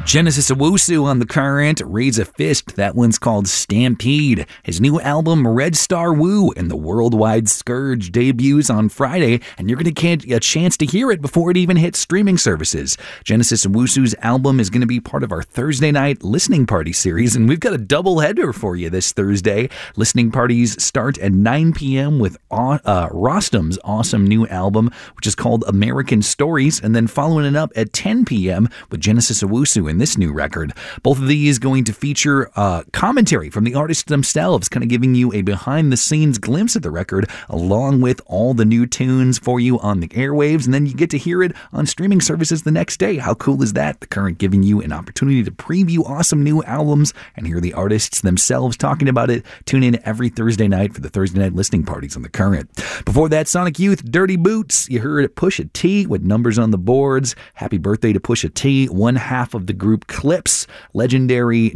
Genesis Owusu on the current, Raise a Fist, that one's called Stampede. His new album, Red Star Woo and the Worldwide Scourge, debuts on Friday, and you're going to get a chance to hear it before it even hits streaming services. Genesis Owusu's album is going to be part of our Thursday night listening party series, and we've got a double header for you this Thursday. Listening parties start at 9 p.m. with Rostam's awesome new album, which is called American Stories, and then following it up at 10 p.m. with Genesis Owusu in this new record. Both of these going to feature commentary from the artists themselves, kind of giving you a behind-the-scenes glimpse of the record, along with all the new tunes for you on the airwaves, and then you get to hear it on streaming services the next day. How cool is that? The Current giving you an opportunity to preview awesome new albums and hear the artists themselves talking about it. Tune in every Thursday night for the Thursday night listening parties on the Current. Before that, Sonic Youth, Dirty Boots. You heard Pusha T with Numbers on the Boards. Happy birthday to Pusha T, one half of the group Clips, legendary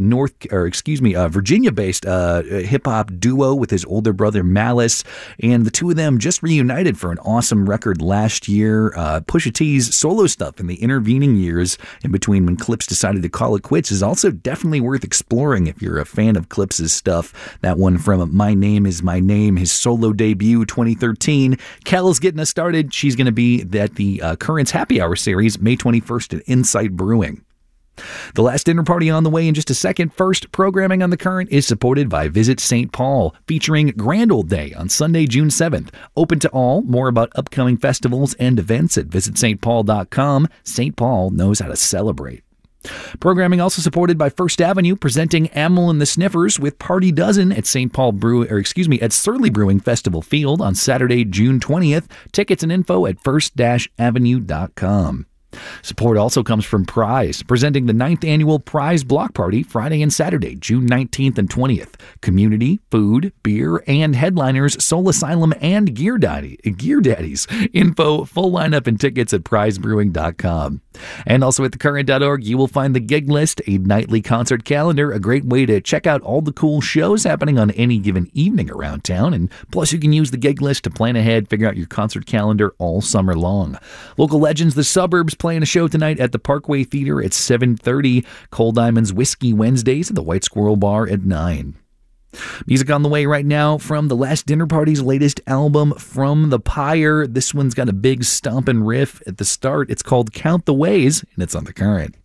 Virginia-based hip-hop duo with his older brother Malice, and the two of them just reunited for an awesome record last year. Pusha T's solo stuff in the intervening years in between when Clips decided to call it quits is also definitely worth exploring if you're a fan of Clips' stuff. That one from My Name Is My Name, his solo debut 2013. Kel's getting us started. She's going to be at the Current's Happy Hour series May 21st at Insight Brewing. The Last Dinner Party on the way in just a second. First, programming on the Current is supported by Visit St. Paul, featuring Grand Old Day on Sunday, June 7th. Open to all. More about upcoming festivals and events at visitstpaul.com. St. Paul knows how to celebrate. Programming also supported by First Avenue, presenting Amyl and the Sniffers with Party Dozen at at Surly Brewing Festival Field on Saturday, June 20th. Tickets and info at first-avenue.com. Support also comes from Prize, presenting the 9th annual Prize Block Party Friday and Saturday, June 19th and 20th. Community, food, beer, and headliners Soul Asylum and Gear Daddies. Info, full lineup, and tickets at prizebrewing.com. And also at thecurrent.org, you will find the gig list, a nightly concert calendar, a great way to check out all the cool shows happening on any given evening around town. And plus, you can use the gig list to plan ahead, figure out your concert calendar all summer long. Local legends, The Suburbs, playing a show tonight at the Parkway Theater at 7:30. Cole Diamond's Whiskey Wednesdays at the White Squirrel Bar at 9. Music on the way right now from The Last Dinner Party's latest album, From the Pyre. This one's got a big stomping riff at the start. It's called Count the Ways, and it's on the Current.